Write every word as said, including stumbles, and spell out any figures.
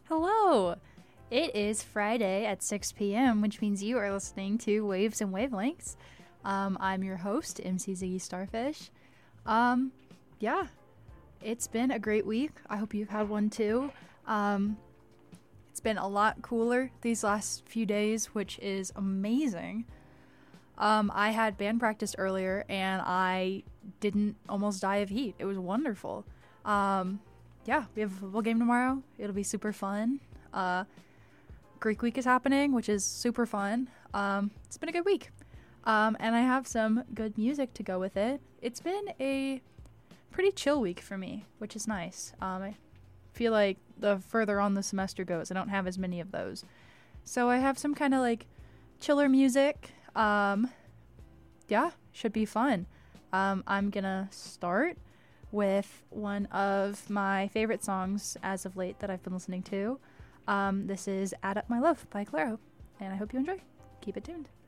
Hello! It is Friday at six p.m., which means you are listening to Waves and Wavelengths. Um, I'm your host, M C Ziggy Starfish. Um, yeah, it's been a great week. I hope you've had one too. Um, it's been a lot cooler these last few days, which is amazing. Um, I had band practice earlier, and I didn't almost die of heat. It was wonderful. Um, yeah, we have a football game tomorrow. It'll be super fun. Uh, Greek week is happening, which is super fun. Um, it's been a good week. Um, and I have some good music to go with it. It's been a pretty chill week for me, which is nice. Um, I feel like the further on the semester goes, I don't have as many of those. So I have some kind of like chiller music. Um, yeah, should be fun. Um, I'm gonna start with one of my favorite songs as of late that I've been listening to. Um, this is Add Up My Love by Clairo, and I hope you enjoy. Keep it tuned.